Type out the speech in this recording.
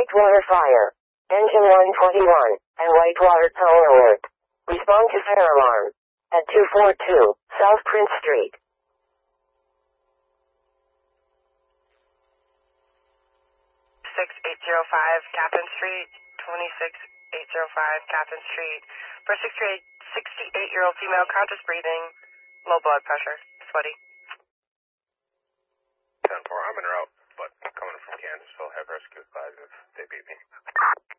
Whitewater fire. Engine 121, and Whitewater tone alert. Respond to fire alarm. At 242, South Prince Street. 6805 Captain Street, 26805 Captain Street. For 68-year-old female, conscious breathing, low blood pressure, sweaty. 10-4, I'm en route, but coming from Kansasville, have rescue advised if they beat me.